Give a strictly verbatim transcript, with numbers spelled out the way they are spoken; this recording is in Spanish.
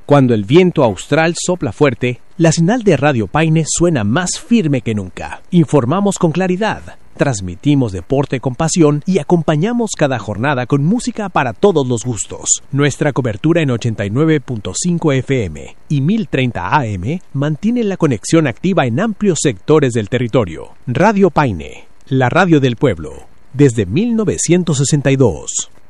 Cuando el viento austral sopla fuerte, la señal de Radio Paine suena más firme que nunca. Informamos con claridad, transmitimos deporte con pasión y acompañamos cada jornada con música para todos los gustos. Nuestra cobertura en ochenta y nueve punto cinco F M y mil treinta A M mantiene la conexión activa en amplios sectores del territorio. Radio Paine, la radio del pueblo, desde mil novecientos sesenta y dos.